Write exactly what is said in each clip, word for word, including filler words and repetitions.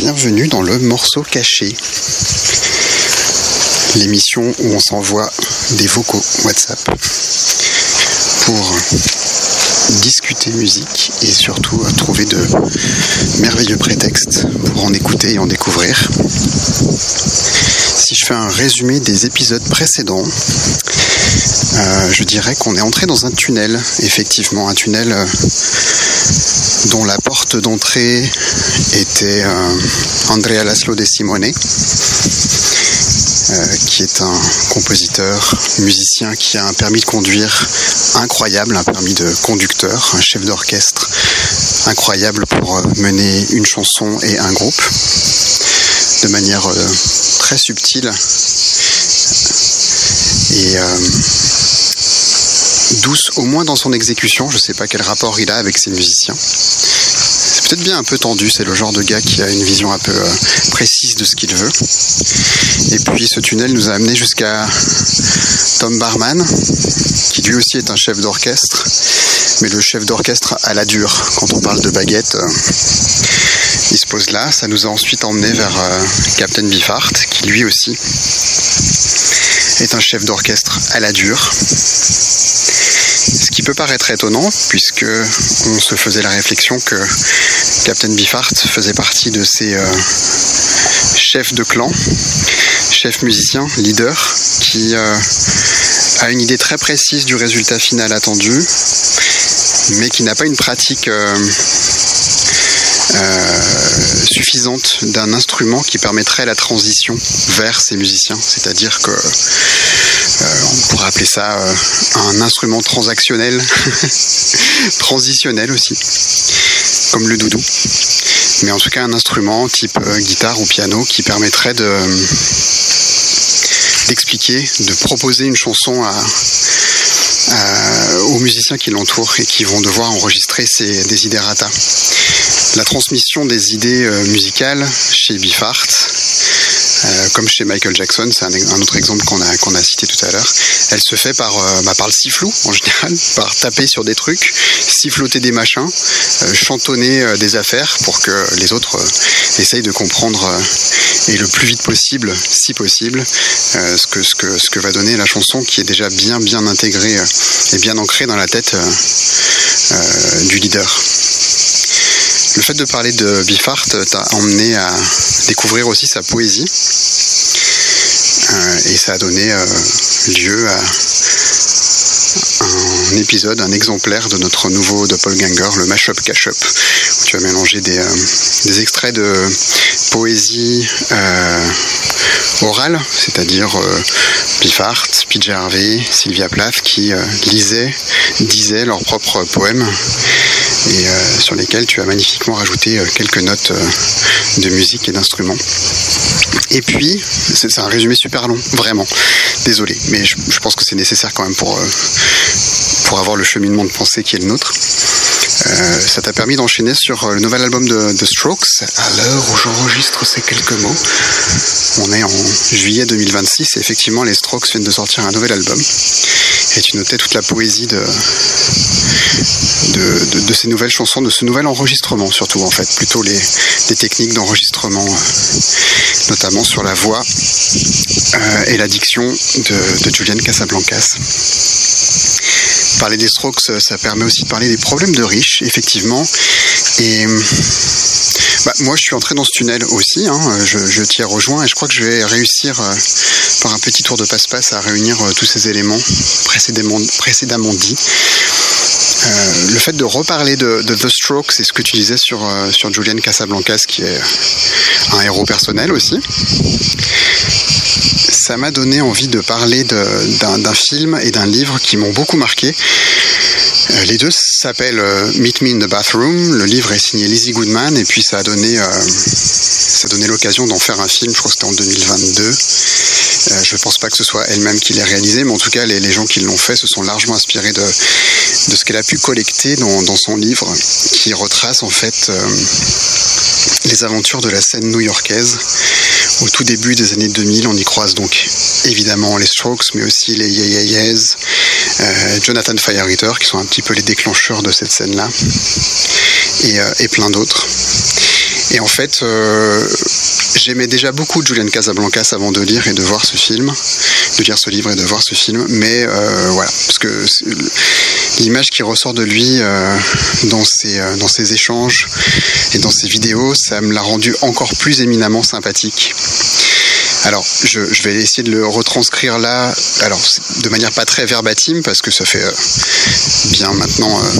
bienvenue dans le morceau caché, l'émission où on s'envoie des vocaux WhatsApp pour discuter musique et surtout trouver de merveilleux prétextes pour en écouter et en découvrir. Si je fais un résumé des épisodes précédents, euh, je dirais qu'on est entré dans un tunnel, effectivement, un tunnel euh, dont la porte d'entrée était euh, Andrea Laszlo De Simone, euh, qui est un compositeur, musicien qui a un permis de conduire incroyable, un permis de conducteur, un chef d'orchestre incroyable pour euh, mener une chanson et un groupe de manière euh, très subtile et euh, douce, au moins dans son exécution. Je ne sais pas quel rapport il a avec ses musiciens. C'est peut-être bien un peu tendu, c'est le genre de gars qui a une vision un peu euh, précise de ce qu'il veut. Et puis ce tunnel nous a amené jusqu'à Tom Barman, qui lui aussi est un chef d'orchestre, mais le chef d'orchestre à la dure. Quand on parle de baguette, euh, il se pose là. Ça nous a ensuite emmené vers euh, Captain Beefheart, qui lui aussi est un chef d'orchestre à la dure. Ce qui peut paraître étonnant, puisque on se faisait la réflexion que Captain Beefheart faisait partie de ces euh, chefs de clan, chefs musiciens, leaders, qui euh, a une idée très précise du résultat final attendu, mais qui n'a pas une pratique euh, euh, suffisante d'un instrument qui permettrait la transition vers ces musiciens. C'est-à-dire que Euh, on pourrait appeler ça euh, un instrument transactionnel, transitionnel aussi, comme le doudou. Mais en tout cas un instrument type euh, guitare ou piano qui permettrait de, d'expliquer, de proposer une chanson à, à, aux musiciens qui l'entourent et qui vont devoir enregistrer ces desiderata. La transmission des idées euh, musicales chez Beefheart, Euh, comme chez Michael Jackson, c'est un, un autre exemple qu'on a, qu'on a cité tout à l'heure, elle se fait par, euh, bah, par le sifflou en général, par taper sur des trucs, siffloter des machins, euh, chantonner euh, des affaires pour que les autres euh, essayent de comprendre euh, et le plus vite possible, si possible, euh, ce, que, ce, que, ce que va donner la chanson, qui est déjà bien bien intégrée euh, et bien ancrée dans la tête euh, euh, du leader. Le fait de parler de Beefheart t'a emmené à découvrir aussi sa poésie euh, et ça a donné euh, lieu à un épisode, un exemplaire de notre nouveau doppelganger, le Mashup Cashup, où tu vas mélanger des, euh, des extraits de poésie euh, orale, c'est-à-dire euh, Beefheart, P J Harvey, Sylvia Plath qui euh, lisaient, disaient leurs propres poèmes et euh, sur lesquels tu as magnifiquement rajouté euh, quelques notes euh, de musique et d'instruments. Et puis, c'est, c'est un résumé super long, vraiment. Désolé, mais je, je pense que c'est nécessaire quand même pour, euh, pour avoir le cheminement de pensée qui est le nôtre. Euh, ça t'a permis d'enchaîner sur le nouvel album de The Strokes, à l'heure où j'enregistre ces quelques mots. On est en juillet deux mille vingt-six et effectivement les Strokes viennent de sortir un nouvel album. Et tu notais toute la poésie de, de, de, de ces nouvelles chansons, de ce nouvel enregistrement surtout en fait, plutôt les, les techniques d'enregistrement, euh, notamment sur la voix euh, et la diction de, de Julian Casablancas. Parler des Strokes, ça permet aussi de parler des problèmes de riches, effectivement. Et bah, moi, je suis entré dans ce tunnel aussi, hein, je, je t'y ai rejoint et je crois que je vais réussir, euh, par un petit tour de passe-passe, à réunir euh, tous ces éléments précédemment, précédemment dits. Euh, le fait de reparler de, de The Strokes, c'est ce que tu disais sur, euh, sur Julian Casablancas, qui est un héros personnel aussi. Ça m'a donné envie de parler de, d'un, d'un film et d'un livre qui m'ont beaucoup marqué. Euh, les deux s'appellent euh, Meet Me in the Bathroom. Le livre est signé Lizzie Goodman et puis ça a donné, euh, ça a donné l'occasion d'en faire un film, je crois que c'était en deux mille vingt-deux. Euh, je ne pense pas que ce soit elle-même qui l'ait réalisé, mais en tout cas les, les gens qui l'ont fait se sont largement inspirés de, de ce qu'elle a pu collecter dans, dans son livre, qui retrace en fait euh, les aventures de la scène new-yorkaise. Au tout début des années deux mille, on y croise donc évidemment les Strokes, mais aussi les Yeah Yeah Yeahs, euh, Jonathan Fire Eater, qui sont un petit peu les déclencheurs de cette scène-là, et, euh, et plein d'autres. Et en fait, euh, j'aimais déjà beaucoup Julian Casablancas avant de lire et de voir ce film, de lire ce livre et de voir ce film, mais euh, voilà, parce que l'image qui ressort de lui euh, dans ses, euh, dans ses échanges et dans ses vidéos, ça me l'a rendu encore plus éminemment sympathique. Alors, je, je vais essayer de le retranscrire là, alors de manière pas très verbatim, parce que ça fait euh, bien maintenant euh,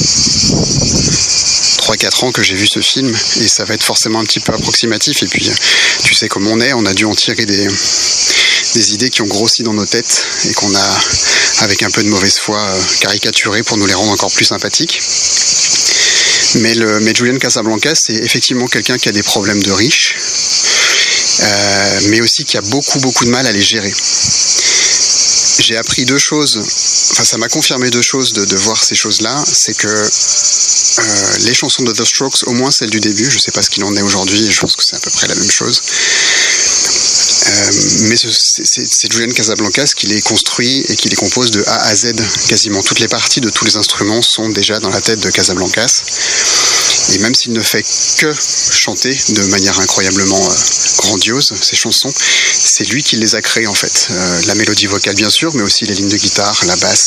trois quatre ans que j'ai vu ce film, et ça va être forcément un petit peu approximatif, et puis tu sais comme on est, on a dû en tirer des, des idées qui ont grossi dans nos têtes, et qu'on a, avec un peu de mauvaise foi, euh, caricaturé pour nous les rendre encore plus sympathiques. Mais, le, mais Julian Casablancas, c'est effectivement quelqu'un qui a des problèmes de riche, Euh, mais aussi qui a beaucoup beaucoup de mal à les gérer. J'ai appris deux choses, enfin ça m'a confirmé deux choses de, de voir ces choses-là, c'est que euh, les chansons de The Strokes, au moins celle du début, je sais pas ce qu'il en est aujourd'hui, je pense que c'est à peu près la même chose, euh, mais c'est, c'est, c'est Julian Casablancas qui les construit et qui les compose de A à Z. Quasiment toutes les parties de tous les instruments sont déjà dans la tête de Casablancas. Et même s'il ne fait que chanter de manière incroyablement euh, grandiose ces chansons, c'est lui qui les a créées en fait. Euh, la mélodie vocale bien sûr, mais aussi les lignes de guitare, la basse,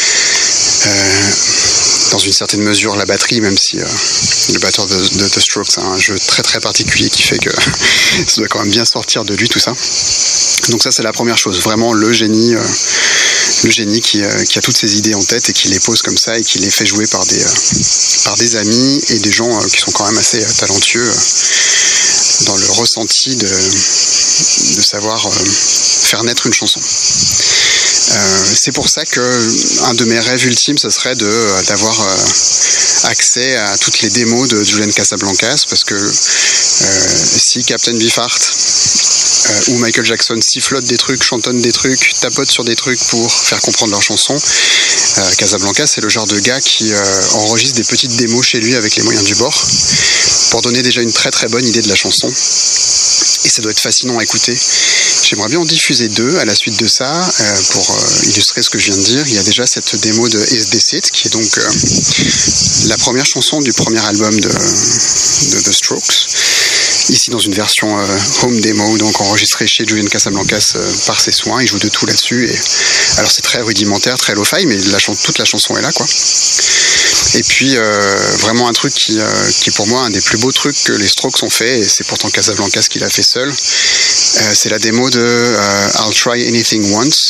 euh, dans une certaine mesure la batterie, même si euh, le batteur de, de The Strokes a un jeu très très particulier qui fait que ça doit quand même bien sortir de lui tout ça. Donc ça c'est la première chose, vraiment le génie, euh, le génie qui, euh, qui a toutes ces idées en tête et qui les pose comme ça et qui les fait jouer par des, euh, par des amis et des gens euh, qui sont quand même assez euh, talentueux euh, dans le ressenti de, de savoir euh, faire naître une chanson. Euh, c'est pour ça que un de mes rêves ultimes, ce serait de, euh, d'avoir euh, accès à toutes les démos de Julian Casablancas, parce que euh, si Captain Beefheart euh, ou Michael Jackson sifflotent des trucs, chantonnent des trucs, tapotent sur des trucs pour faire comprendre leur chanson, euh, Casablancas c'est le genre de gars qui euh, enregistre des petites démos chez lui avec les moyens du bord pour donner déjà une très très bonne idée de la chanson, et ça doit être fascinant à écouter. J'aimerais bien en diffuser deux à la suite de ça, euh, pour euh, illustrer ce que je viens de dire. Il y a déjà cette démo de Is This It, qui est donc euh, la première chanson du premier album de, de The Strokes, ici dans une version euh, home demo, donc enregistrée chez Julian Casablancas euh, par ses soins. Il joue de tout là-dessus, et alors c'est très rudimentaire, très lo-fi, mais la, toute la chanson est là, quoi. Et puis euh, vraiment un truc qui, euh, qui est pour moi un des plus beaux trucs que les Strokes ont fait, et c'est pourtant Casablancas qui l'a fait seul, euh, c'est la démo de euh, I'll Try Anything Once.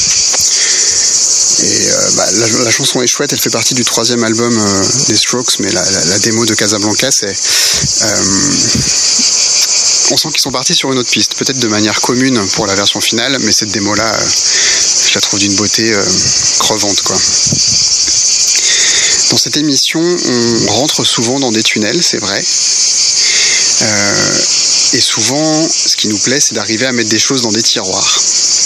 Et euh, bah, la, la chanson est chouette, elle fait partie du troisième album euh, des Strokes, mais la, la, la démo de Casablancas, c'est, euh, on sent qu'ils sont partis sur une autre piste, peut-être de manière commune pour la version finale, mais cette démo-là, euh, je la trouve d'une beauté euh, crevante, quoi. Dans cette émission, on rentre souvent dans des tunnels, c'est vrai. Euh, et souvent, ce qui nous plaît, c'est d'arriver à mettre des choses dans des tiroirs.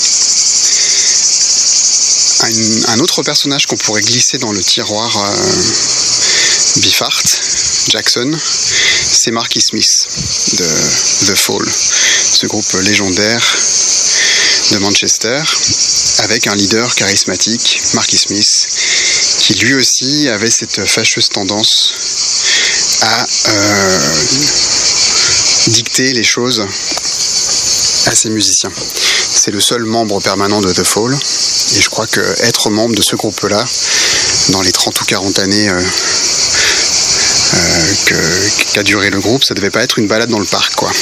Un, un autre personnage qu'on pourrait glisser dans le tiroir euh, Beefheart, Jackson, c'est Marky Smith de The Fall, ce groupe légendaire de Manchester, avec un leader charismatique, Marky Smith, qui lui aussi avait cette fâcheuse tendance à euh, dicter les choses à ses musiciens. C'est le seul membre permanent de The Fall, et je crois que être membre de ce groupe-là, dans les trente ou quarante années euh, euh, que, qu'a duré le groupe, ça devait pas être une balade dans le parc, quoi.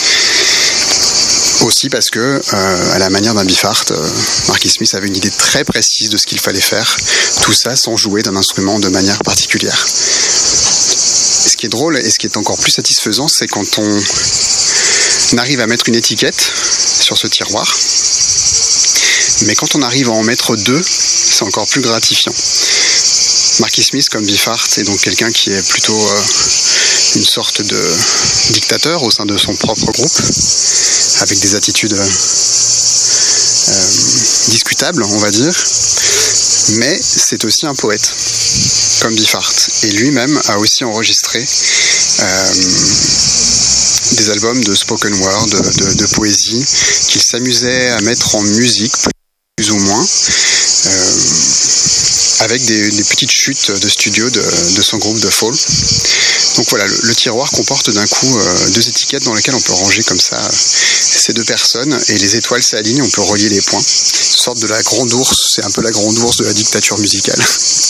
Aussi parce que, euh, à la manière d'un Beefheart, euh, Marky Smith avait une idée très précise de ce qu'il fallait faire, tout ça sans jouer d'un instrument de manière particulière. Ce qui est drôle et ce qui est encore plus satisfaisant, c'est quand on arrive à mettre une étiquette sur ce tiroir, mais quand on arrive à en mettre deux, c'est encore plus gratifiant. Marky Smith, comme Beefheart, est donc quelqu'un qui est plutôt euh, une sorte de dictateur au sein de son propre groupe, avec des attitudes euh, euh, discutables, on va dire, mais c'est aussi un poète, comme Beefheart, et lui-même a aussi enregistré euh, des albums de spoken word, de, de, de poésie, qu'il s'amusait à mettre en musique, plus ou moins. Euh, avec des, des petites chutes de studio de, de son groupe The Fall. Donc voilà, le, le tiroir comporte d'un coup euh, deux étiquettes dans lesquelles on peut ranger comme ça euh, ces deux personnes, et les étoiles s'alignent, on peut relier les points. Une sorte de la grande ours, c'est un peu la grande ours de la dictature musicale.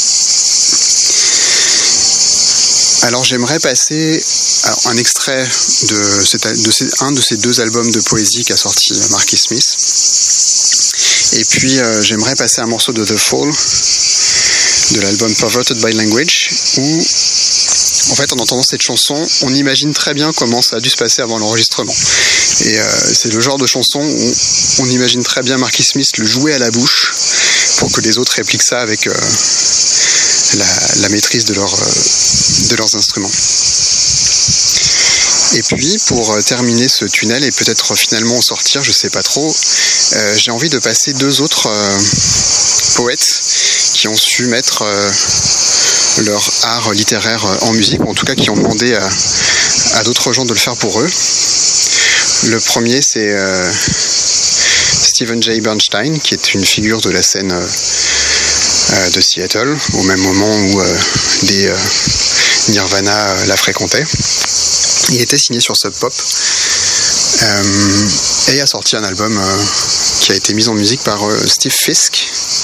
Alors j'aimerais passer alors, un extrait de, cette, de ces, un de ces deux albums de poésie qu'a sorti Marky Smith. Et puis euh, j'aimerais passer un morceau de The Fall, de l'album Perverted by Language, où en fait en entendant cette chanson, on imagine très bien comment ça a dû se passer avant l'enregistrement. Et euh, c'est le genre de chanson où on imagine très bien Marky Smith le jouer à la bouche pour que les autres répliquent ça avec euh, la, la maîtrise de, leur, euh, de leurs instruments. Et puis pour terminer ce tunnel et peut-être finalement en sortir, je sais pas trop, euh, j'ai envie de passer deux autres euh, poètes qui ont su mettre euh, leur art littéraire en musique, ou en tout cas qui ont demandé à, à d'autres gens de le faire pour eux. Le premier c'est euh, Stephen J. Bernstein, qui est une figure de la scène euh, de Seattle, au même moment où euh, des euh, Nirvana la fréquentaient. Il était signé sur Sub Pop euh, et a sorti un album euh, qui a été mis en musique par euh, Steve Fisk,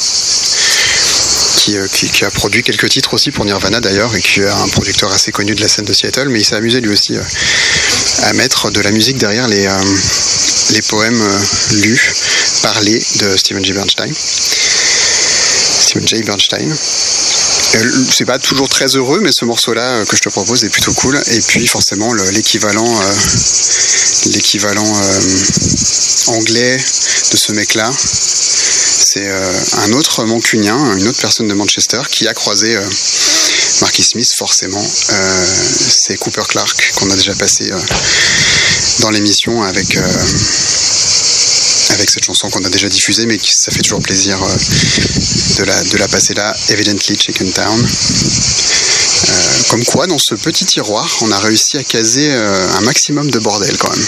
qui, euh, qui, qui a produit quelques titres aussi pour Nirvana d'ailleurs, et qui est un producteur assez connu de la scène de Seattle, mais il s'est amusé lui aussi euh, à mettre de la musique derrière les, euh, les poèmes euh, lus, parlés de Stephen J. Bernstein. Stephen J. Bernstein. C'est pas toujours très heureux, mais ce morceau-là que je te propose est plutôt cool. Et puis forcément l'équivalent, euh, l'équivalent euh, anglais de ce mec-là, c'est euh, un autre mancunien, une autre personne de Manchester qui a croisé euh, Marky Smith forcément. Euh, c'est Cooper Clarke qu'on a déjà passé euh, dans l'émission avec. Euh, avec cette chanson qu'on a déjà diffusée, mais qui, ça fait toujours plaisir euh, de, la, de la passer là, Evidently Chicken Town. Euh, comme quoi, dans ce petit tiroir, on a réussi à caser euh, un maximum de bordel quand même.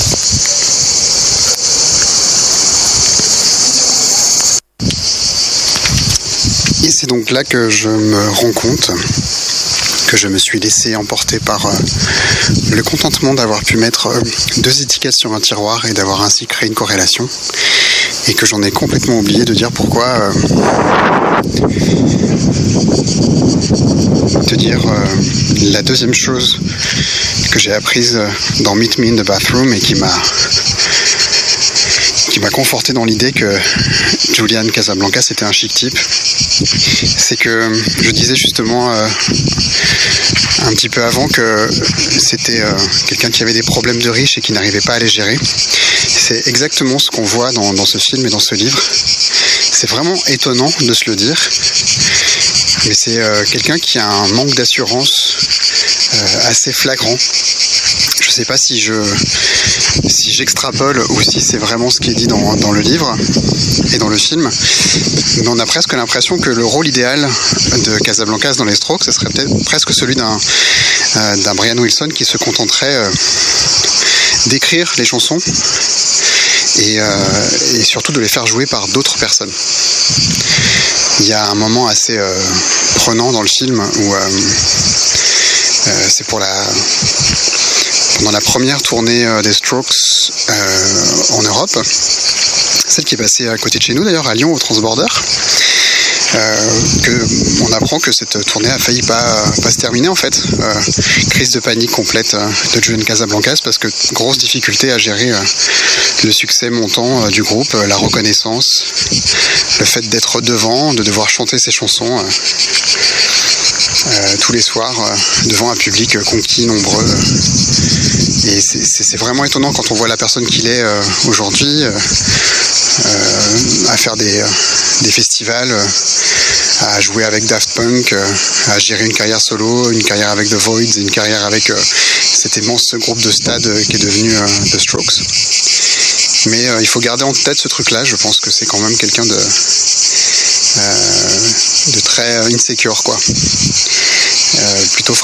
Et c'est donc là que je me rends compte que je me suis laissé emporter par euh, le contentement d'avoir pu mettre euh, deux étiquettes sur un tiroir et d'avoir ainsi créé une corrélation, et que j'en ai complètement oublié de dire pourquoi euh, te dire euh, la deuxième chose que j'ai apprise dans Meet Me in the Bathroom et qui m'a qui m'a conforté dans l'idée que Julian Casablancas était un chic type. C'est que je disais justement euh, un petit peu avant que c'était euh, quelqu'un qui avait des problèmes de riche et qui n'arrivait pas à les gérer. C'est exactement ce qu'on voit dans, dans ce film et dans ce livre. C'est vraiment étonnant de se le dire, mais c'est euh, quelqu'un qui a un manque d'assurance euh, assez flagrant. Je sais pas si je si j'extrapole ou si c'est vraiment ce qui est dit dans, dans le livre et dans le film, mais on a presque l'impression que le rôle idéal de Casablancas dans les Strokes, ce serait peut-être presque celui d'un euh, d'un Brian Wilson qui se contenterait euh, d'écrire les chansons et, euh, et surtout de les faire jouer par d'autres personnes. Il y a un moment assez euh, prenant dans le film où euh, euh, c'est pour la pendant la première tournée euh, des Strokes euh, en Europe, celle qui est passée à côté de chez nous d'ailleurs, à Lyon, au Transborder, euh, que on apprend que cette tournée a failli pas, pas se terminer en fait. Euh, crise de panique complète euh, de Julian Casablancas, parce que grosse difficulté à gérer euh, le succès montant euh, du groupe, euh, la reconnaissance, le fait d'être devant, de devoir chanter ses chansons euh, euh, tous les soirs euh, devant un public euh, conquis, nombreux. Euh, et c'est, c'est, c'est vraiment étonnant quand on voit la personne qu'il est euh, aujourd'hui, euh, euh, à faire des, euh, des festivals, euh, à jouer avec Daft Punk, euh, à gérer une carrière solo, une carrière avec The Voids, une carrière avec euh, cet immense groupe de stade euh, qui est devenu euh, The Strokes. Mais euh, il faut garder en tête ce truc-là. Je pense que c'est quand même quelqu'un de, euh, de très insecure, quoi. Euh, plutôt